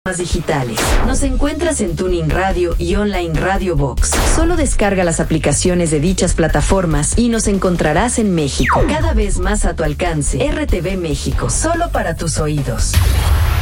Digitales. Nos encuentras en Tuning Radio y Online Radio Box. Solo descarga las aplicaciones de dichas plataformas y nos encontrarás en México. Cada vez más a tu alcance. RTV México, solo para tus oídos.